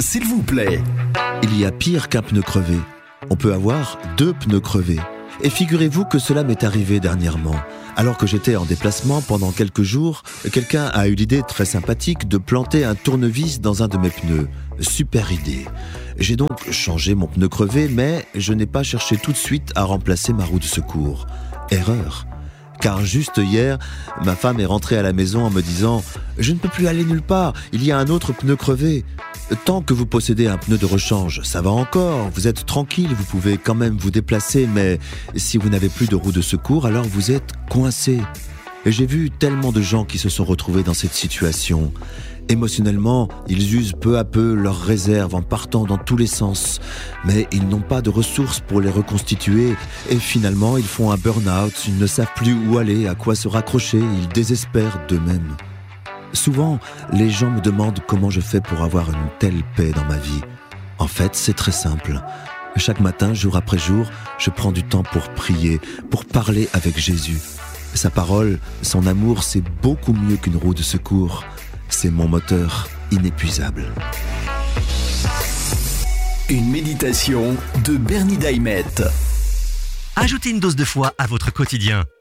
s'il vous plaît. Il y a pire qu'un pneu crevé. On peut avoir 2 pneus crevés. Et figurez-vous que cela m'est arrivé dernièrement. Alors que j'étais en déplacement pendant quelques jours, quelqu'un a eu l'idée très sympathique de planter un tournevis dans un de mes pneus. Super idée. J'ai donc changé mon pneu crevé, mais je n'ai pas cherché tout de suite à remplacer ma roue de secours. Erreur. Car juste hier, ma femme est rentrée à la maison en me disant « Je ne peux plus aller nulle part, il y a un autre pneu crevé. » Tant que vous possédez un pneu de rechange, ça va encore, vous êtes tranquille, vous pouvez quand même vous déplacer, mais si vous n'avez plus de roue de secours, alors vous êtes coincé. Et j'ai vu tellement de gens qui se sont retrouvés dans cette situation. Émotionnellement, ils usent peu à peu leurs réserves en partant dans tous les sens, mais ils n'ont pas de ressources pour les reconstituer et finalement ils font un burn-out, ils ne savent plus où aller, à quoi se raccrocher, ils désespèrent d'eux-mêmes. Souvent, les gens me demandent comment je fais pour avoir une telle paix dans ma vie. En fait, c'est très simple. Chaque matin, jour après jour, je prends du temps pour prier, pour parler avec Jésus. Sa parole, son amour, c'est beaucoup mieux qu'une roue de secours. C'est mon moteur inépuisable. Une méditation de Bernie Daimet. Ajoutez une dose de foi à votre quotidien.